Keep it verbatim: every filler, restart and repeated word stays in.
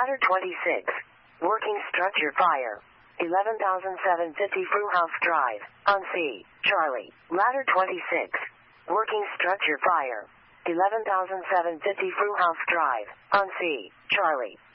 Ladder twenty-six. Working structure fire. eleven thousand seven hundred fifty Fruit House Drive, on C. Charlie. Ladder twenty-six. Working structure fire. eleven thousand seven hundred fifty Fruit House Drive, on C. Charlie.